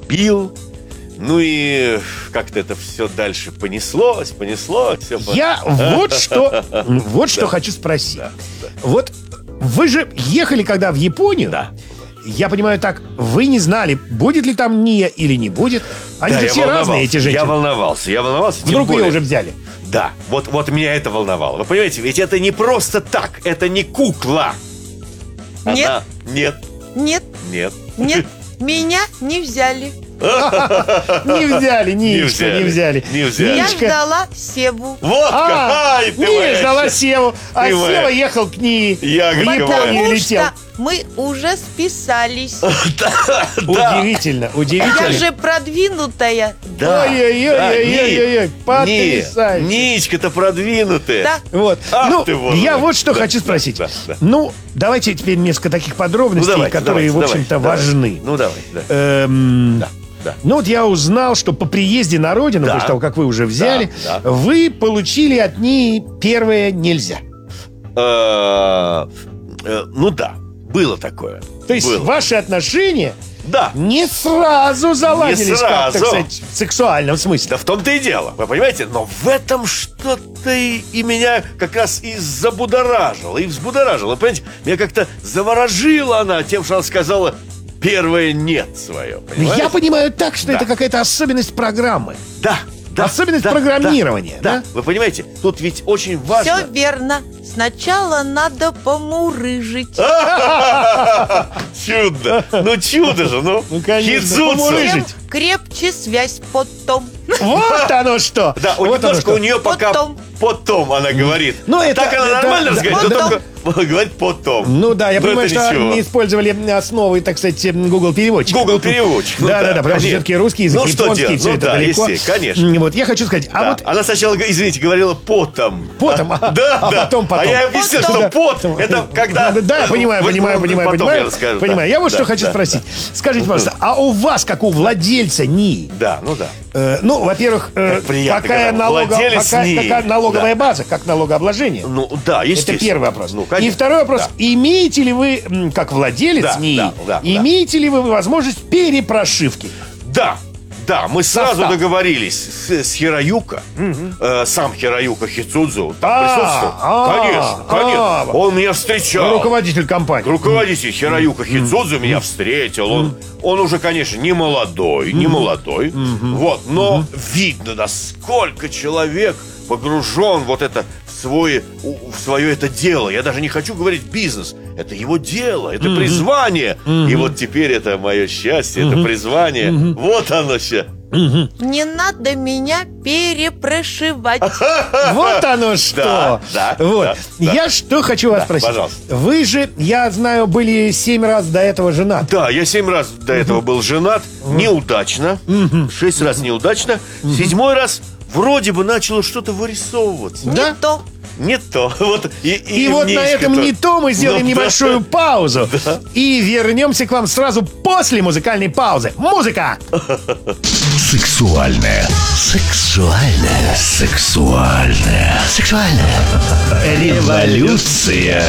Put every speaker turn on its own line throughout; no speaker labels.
убил. Ну и как-то это все дальше понеслось.
Я вот что хочу спросить. Вот вы же ехали когда в Японию.
Да.
Я понимаю так, вы не знали, будет ли там Ния или не будет. Они же все разные, эти женщины.
Я волновался.
Вдруг ее уже взяли.
Да, вот меня это волновало. Вы понимаете, ведь это не просто так, это не кукла.
Нет.
Нет.
Нет.
Нет.
Нет. Меня не взяли.
Не взяли, Ничку, не взяли.
Я ждала Севу.
Вот как!
Ния ждала Севу, а Сева ехал к Нии.
Потому
летел.
что мы уже списались.
Удивительно.
Я же продвинутая.
Да.
Ой-ой-ой, потрясающе.
Ничка-то продвинутая.
Да.
Вот.
Ах ты, вот.
Я вот что хочу спросить.
Да.
Ну, давайте теперь несколько таких подробностей, которые, в общем-то, важны.
Ну, давай. Да.
Ну, вот я узнал, что по приезде на родину, после того, как вы уже взяли,
Да.
вы получили от ней первое «нельзя».
Ну да, было такое.
То есть ваши отношения
Да.
не сразу заладились,
Не сразу.
как, так сказать, в сексуальном смысле.
Да в том-то и дело, вы понимаете? Но в этом что-то и меня как раз и забудоражило, и взбудоражило. Понимаете, меня как-то заворожило она тем, что она сказала первое «нет» свое. Понимаете?
Я понимаю так, что это какая-то особенность программы.
Да.
Особенность программирования, да?
Вы понимаете, тут ведь очень важно...
Все верно. Сначала надо помурыжить.
Чудо! Ну чудо же, ну
конечно,
Хидзуцу.
помурыжить.
Тем крепче связь потом.
Вот оно что!
Да,
Вот
немножко
оно
у нее пока потом она говорит.
Ну, это-
так она
это-
нормально
да,
разговаривает,
потом.
но только говорит потом.
Ну да, я
Но
понимаю,
это
что
ничего.
они использовали основы, так сказать, Google переводчик.
Google переводчик. Ну
Да, потому что
конечно.
все-таки русский язык,
Ну, что
японский,
делать?
все
Ну
это
да,
далеко.
естественно, конечно.
Вот я хочу сказать,
Да. Она сначала, извините, говорила потом.
Потом, потом.
А я объяснил,
Потом.
что пот это когда...
Да, я понимаю.
Потом я расскажу.
Понимаю. Я вот что
Да,
хочу
да,
спросить. Скажите, пожалуйста, а у вас, как у владельца НИИ,
Да, ну да.
ну, во-первых,
приятно,
какая
когда владелец НИИ.
какая налоговая база, как налогообложение?
Ну да, естественно.
Это первый вопрос.
Ну, конечно.
И второй вопрос.
Да.
Имеете ли вы, как владелец
Да,
НИИ,
да,
имеете ли вы возможность перепрошивки?
Да, мы сразу
Состав.
договорились с Хироюка. Сам Хироюка Хидзудзу там присутствовал. Конечно. Он меня встречал.
Руководитель компании.
Руководитель Хироюка Хидзудзу меня встретил. Он уже, конечно, не молодой. Вот, но видно, насколько человек погружен вот это в свое это дело. Я даже не хочу говорить бизнес. Это его дело, это призвание. И вот теперь это мое счастье, это призвание. Вот оно сейчас.
Не надо меня перепрошивать.
Вот оно что.
Да.
Я что хочу вас спросить.
пожалуйста.
Вы же, я знаю, были 7 раз до этого женаты.
Да, я 7 раз до этого был женат. Неудачно. 6 раз неудачно. 7-й раз вроде бы начало что-то вырисовываться.
Да?
Не то.
Не то. Вот,
И вот на этом не то мы сделаем небольшую паузу. И вернемся к вам сразу после музыкальной паузы. Музыка!
Сексуальная. Революция.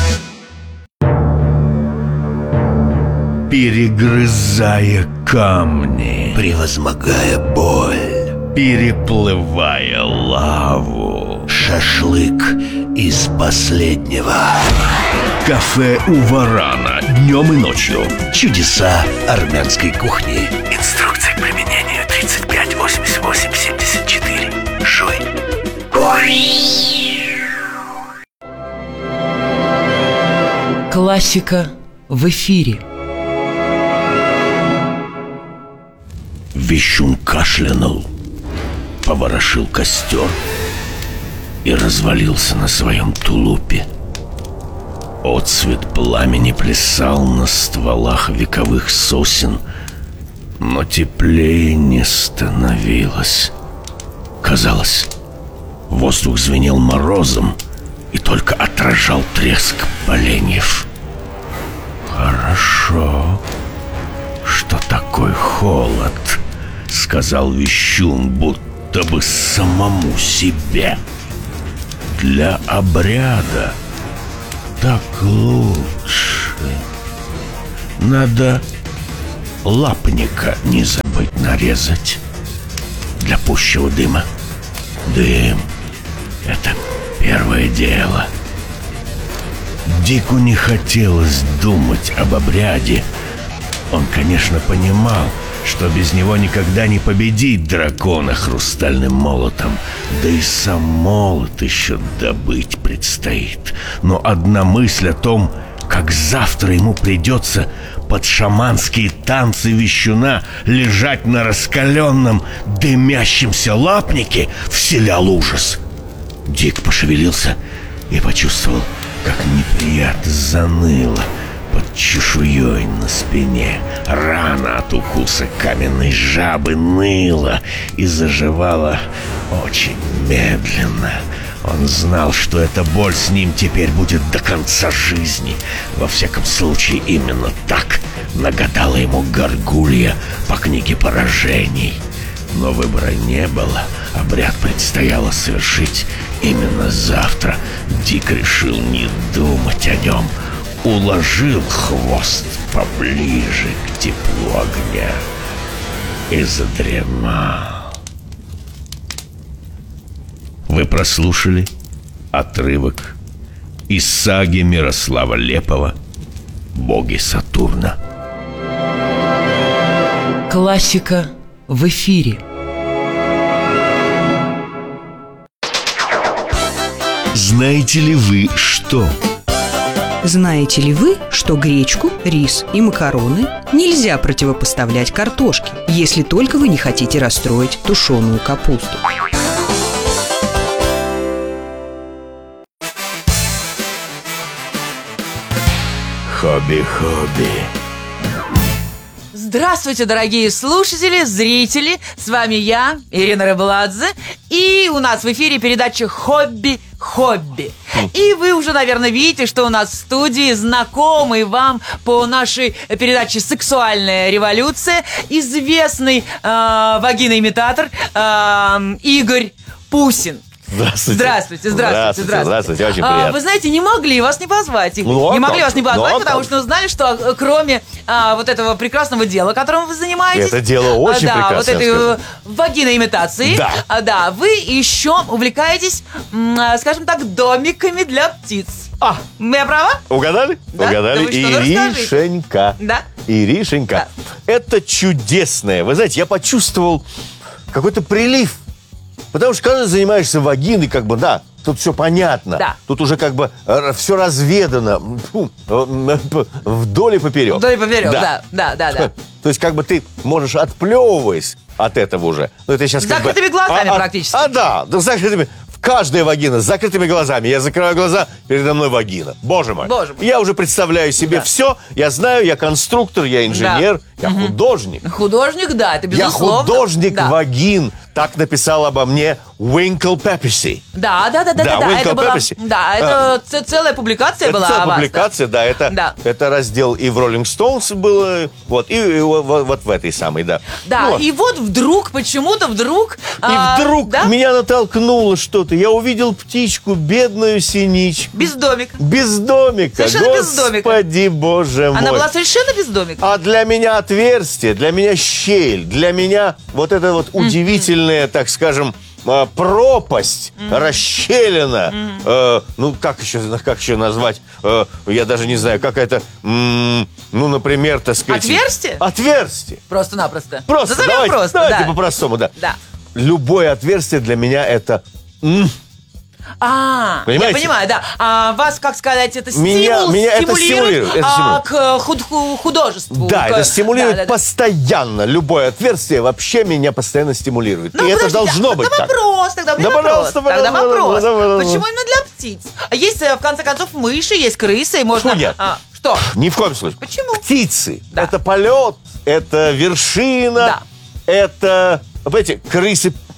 Перегрызая камни, превозмогая боль, переплывая лаву. Шашлык из последнего. Кафе у Варана. Днем и ночью. Чудеса армянской кухни. Инструкция к применению 35 88 74. Жуй.
Классика в эфире.
Вещун кашлянул, поворошил костер и развалился на своем тулупе. Отцвет пламени плясал на стволах вековых сосен, но теплее не становилось. Казалось, воздух звенел морозом и только отражал треск поленьев. «Хорошо, что такой холод», — сказал Вещун, будто бы самому себе. «Для обряда так лучше. Надо лапника не забыть». быть, нарезать для пущего дыма. Дым — это первое дело. Дику не хотелось думать об обряде. Он, конечно, понимал, что без него никогда не победить дракона хрустальным молотом. Да и сам молот еще добыть предстоит. Но одна мысль о том, как завтра ему придется под шаманские танцы вещуна лежать на раскаленном дымящемся лапнике, вселял ужас. Дик пошевелился и почувствовал, как неприятно заныло под чешуей на спине. Рана от укуса каменной жабы ныла и заживала очень медленно. Он знал, что эта боль с ним теперь будет до конца жизни. Во всяком случае, именно так нагадала ему горгулья по книге поражений. Но выбора не было. Обряд предстояло совершить именно завтра. Дик решил не думать о нем. Уложил хвост поближе к теплу огня и задремал. Вы прослушали отрывок из саги Мирослава Лепова «Боги Сатурна».
Классика в эфире.
Знаете ли вы что?
Знаете ли вы, что гречку, рис и макароны нельзя противопоставлять картошке, если только вы не хотите расстроить тушеную капусту?
Хобби-хобби.
Здравствуйте, дорогие слушатели, зрители. С вами я, Ирина Рыбладзе. И у нас в эфире передача «Хобби-хобби». И вы уже, наверное, видите, что у нас в студии знакомый вам по нашей передаче «Сексуальная революция» известный вагиноимитатор Игорь Пусин.
Здравствуйте.
Здравствуйте.
Очень приятно.
Вы знаете, не могли вас не позвать, Игорь. Не могли вас не позвать, потому что узнали, что кроме вот этого прекрасного дела, которым вы занимаетесь...
Это дело очень прекрасное.
вот этой вагиноимитации. Да, вы еще увлекаетесь, скажем так, домиками для птиц. Я права?
Угадали?
Да?
Угадали.
Да вы что,
Иришенька.
Да?
Иришенька.
Да.
Это чудесное. Вы знаете, я почувствовал какой-то прилив. Потому что когда занимаешься вагиной, как бы, да, тут все понятно.
Да.
Тут уже как бы все разведано вдоль и поперек.
Вдоль и поперек, да.
То есть как бы ты можешь, отплевываясь от этого уже. Ну, это сейчас
С закрытыми глазами практически.
Да, с закрытыми. Каждая вагина с закрытыми глазами. Я закрываю глаза, передо мной вагина. Боже мой. Я уже представляю себе все. Я знаю, я конструктор, я инженер, я художник.
Художник, да, это безусловно.
Я художник вагин. Так написал обо мне Уинкл Пепперси.
Да.
Уинкл Пепперси.
Это целая публикация была.
Целая публикация, да. Это раздел и в Rolling Stones было, вот, и вот в этой самой, да.
Да,
ну,
и вот вдруг, почему-то вдруг...
меня натолкнуло что-то. Я увидел птичку, бедную синичку.
Без домика.
Без домика.
Совершенно без домика.
Господи, боже мой.
Она была совершенно без домика.
А для меня отверстие, для меня щель, для меня вот эта вот удивительная, так скажем, пропасть, расщелина, ну, как еще назвать, я даже не знаю, какая-то, ну, например, так сказать...
Отверстие?
Отверстие.
Просто-напросто.
Просто, давайте по-простому, да. Любое отверстие для меня это... Понимаете?
Я понимаю, да. Вас, как сказать, это
стимулирует
к художеству.
Да, это стимулирует постоянно. Любое отверстие вообще меня постоянно стимулирует. И это должно быть так.
Тогда вопрос. Почему именно для птиц? Есть, в конце концов, мыши, есть крысы, и можно... Что?
Ни в коем случае.
Почему?
Птицы. Это полет, это вершина, это... Понимаете, крысы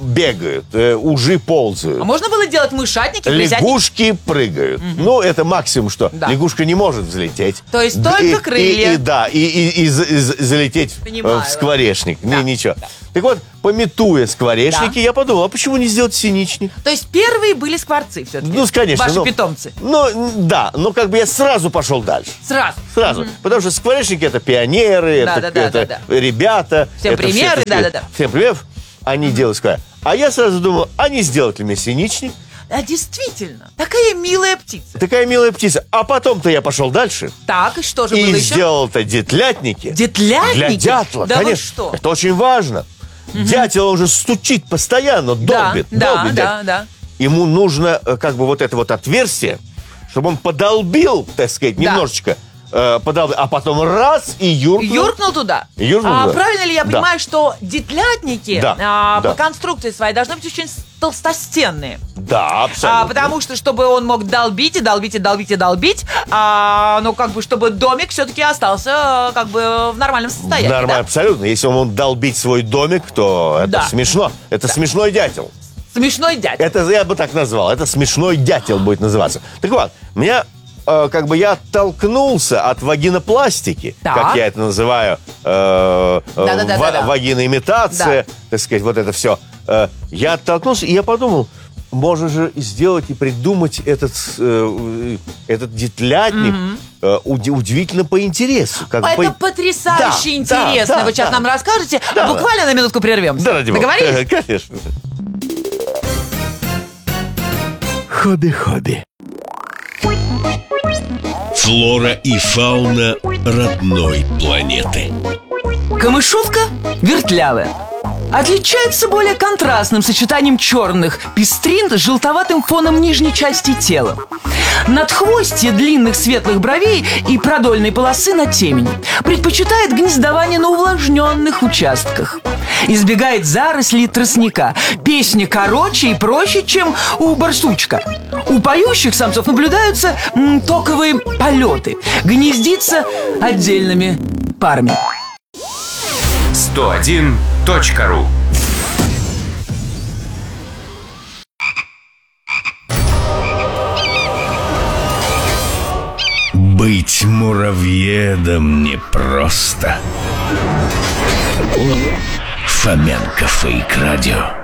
бегают, ужи ползают.
А можно было делать мышатники, крысятники?
Лягушки прыгают. Ну, это максимум, что
Да.
лягушка не может взлететь.
То есть только крылья.
И залететь
Понимаю.
в скворечник.
Да.
Ничего. Так вот, пометуя скворечники,
Да.
я подумал, а почему не сделать синичник?
То есть первые были скворцы все-таки?
Ну, конечно.
Ваши
ну,
питомцы?
Ну, да, но как бы я сразу пошел дальше.
Сразу.
Сразу. Потому что скворечники — это пионеры,
Да,
это,
да,
это
да.
ребята.
Всем
это
примеры,
все такие-
да-да-да.
Всем примеров. Они делают скворечник. А я сразу думал, а не сделать ли мне синичник?
А действительно, такая милая птица.
Такая милая птица. А потом-то я пошел дальше.
Так, и что же
И
было еще?
сделал-то детлятники.
Детлятники?
Для дятла,
Да вы
конечно.
что?
Это очень важно. Дятел, он же стучит постоянно, долбит,
да,
долбит.
да, да.
Ему нужно как бы вот это вот отверстие, чтобы он подолбил, так сказать,
Да.
немножечко, подолбил, а потом раз и юркнул.
Юркнул туда.
Юркнул туда.
Правильно ли я
Да.
понимаю, что детлятники
Да, да.
по конструкции своей должны быть очень толстостенные?
Да, абсолютно.
Потому что, чтобы он мог долбить и долбить и долбить и долбить, ну, как бы, чтобы домик все-таки остался, как бы, в нормальном состоянии.
Нормально,
да?
абсолютно. Если он будет долбить свой домик, то это
Да.
смешно. Это смешной дятел.
Смешной дядя.
Это я бы так назвал. Это смешной дятел будет называться. Так вот, меня как бы я оттолкнулся от вагинопластики,
Так.
как я это называю,
Да-да-да-да-да.
вагиноимитация, так сказать, вот это все. Я оттолкнулся, и я подумал, можно же сделать и придумать этот детлятник удивительно по интересу. Как
Это
бы
потрясающе
Да,
интересно.
да,
Вы сейчас
да.
нам расскажете.
Да,
Буквально на минутку прервемся.
Да, ради бога.
Договорились?
Конечно. Хобби-хобби.
Флора и фауна родной планеты.
Камышовка вертлявая. Отличается более контрастным сочетанием черных пестрин с желтоватым фоном нижней части тела. Надхвостье длинных светлых бровей и продольной полосы на темени. Предпочитает гнездование на увлажненных участках. Избегает зарослей тростника. Песня короче и проще, чем у барсучка. У поющих самцов наблюдаются токовые полеты. Гнездится отдельными парами.
101.ру.
Быть муравьедом непросто. Фоменко Фейк Радио.